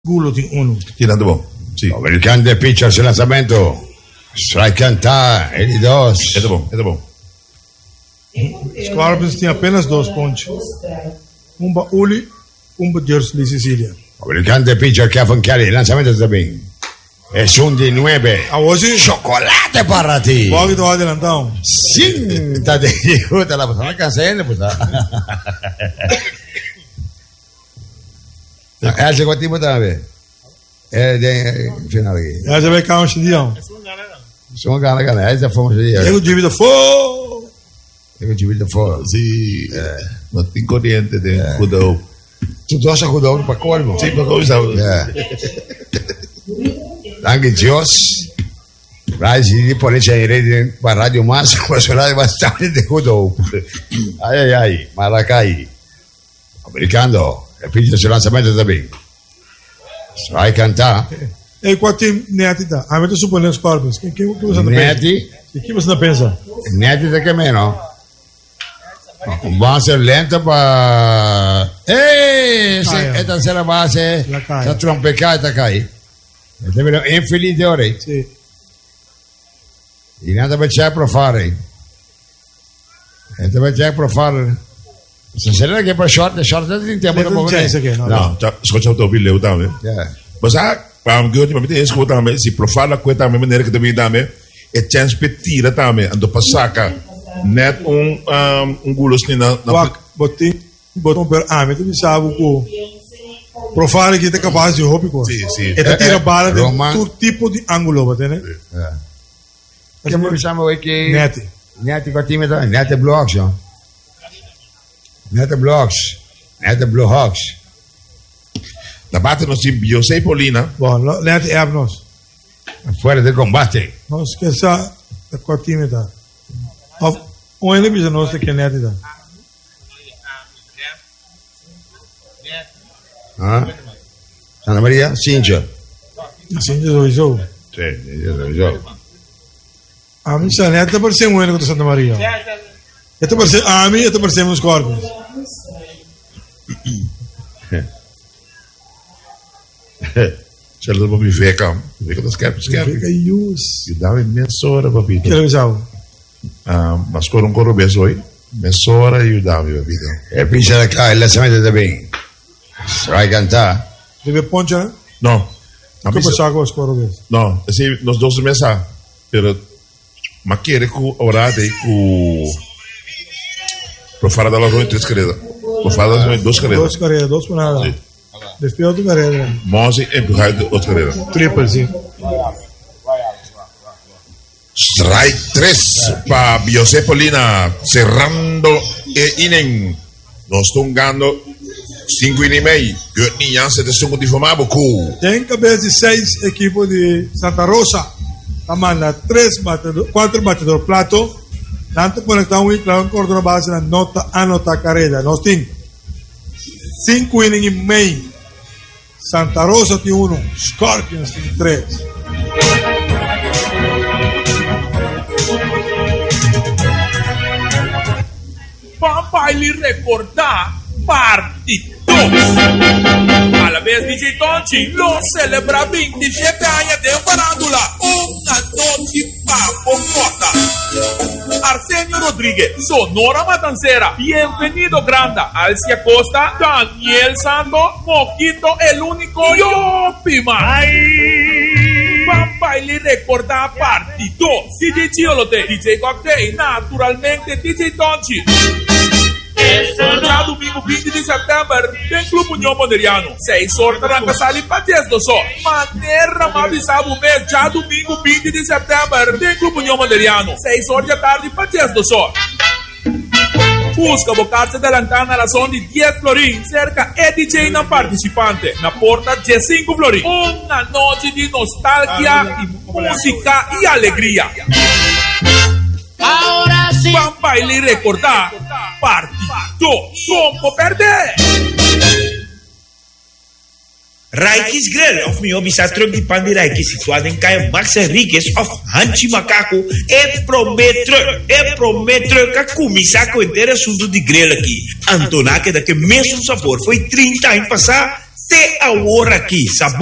Gulo di uno. Tirando bom. Sì. Americante pitcher sul lanzamento. Strike cantar, ele dos. É bom, é bom. Scorpions tinha apenas 2 pontos. Umba Uli, Umba Jersey de Sicilia. Americante pitcher Kevin Kelly, il lanzamento también. Es un de 9. Awasi, Chocolate para ti. Boggy to adelantado. Cinta de disfruta la persona cansada, pues. Ese cuatimo también. De final aqui. Ja, ze bij Kamer Stadion. Sono gana. Essa fomos ali. Eu tive de fogo. Eu tive de fora. Sì. Non tem corrente de Kudou. Tu torce Kudou para colmo. Sì, ma come stavo? Danke Dios. Rise di polizia in rete para Radio Massa, suonare bastante di Kudou. Ai, Maracai. Americano, e pitcher sul lanzamento também. Vai cantar. E qual time Neti dá? A gente supõe os Scorpions. Que você não pensa? Neti? O que você não pensa? Neti da que menos. Base lenta para. Esta será base. La trompecata cai. Deve infeliz de ore. Sì. E nada per pro fare. Nada per pro fare. Se será que para short tem tempo Não c'è isso aqui, No, ascolta o Billy também. Mas para mim que me escuta também, se profala com também maneira que também também, é chance para tira também, ando passaca. Net gulos ni na botou per tu mi sabe o profile que é capaz de roubar coisa. Sì. E tira bala de todo tipo de ângulo, va bene? Che mi diciamo che Neti con time da Neti Blocks, no? Neti Blue Hawks. Da parte non si Biosei Polina. Bom, Neti é nos. Fuera del combate. Não esqueça da quartinha da. O ele me disse que Neti dá. Santa Maria, Cintia. Assim de dois. Sì, A mim se Neti per ser um contra Santa Maria. Ito per ser a mim, ito per ser uns Scorpions. C'è la mi veca da scherzo. Fica ius. E dava mezz'ora, papito. Que ele usava? Ma scorro un corro besoi. Mezz'ora e dava, papito. E pince il lanzamento da bene. Vai cantare. Deve poncha? No. Che passava con scorro questo? No, sì, nos dos meses. Pero ma quiere que orate ku pro fare dalla roin 3 carreira. Pro fare dalla 2 carreira. 2 carreira, 2 por nada. Sì. Después de carreira. Mosi empurrar de outra carreira. Triple, sim. Strike 3 para Biosei Polina, cerrando el inning. Nós estamos ganhando 5 e meio. Götni Jansen de Sungo de Fomabuku. Tem cabeça de 6 equipos de Santa Rosa. Manda 4 batedores plato. Tanto conectado y claro, corto la base la nota anota carrera. Nos tiene 5 innings y medio. Santa Rosa tiene 1. Scorpions tiene 3. Papai lhe recordar partidos. A la vez DJ Tonchi lo celebra 27 años de farándula. Una noche papocota. Arsenio Rodríguez, Sonora Matancera. Bienvenido Granda, Alcia Costa, Daniel Santo, Mojito el único, yo Pima. Papai lhe recordar partidos. DJ Chiolote, DJ Cocktail, naturalmente DJ Tonchi. Já domingo 20 de setembro tem Clube União Monderiano 6 horas na Cassali Patias do Sol. Maneira mavisava o mês. Já domingo 20 de setembro tem Clube União Monderiano 6 horas da tarde Patias do Sol. Busca bocarse adelantar na razão de 10 florim. Cerca é DJ na participante. Na porta de 5 florim. Uma noite de nostalgia e música e alegria. Ahora sí. Papai lhe recordar partido. Como perder? Raikis Grill of meu bisatrug de pan de Raikis situado em Caio Max Henriquez of Hanchi Macaco e prometro que comissaco inteiro assunto de grill aqui. Antonaque daqui mesmo sabor foi 30 anos passar te ahora aquí,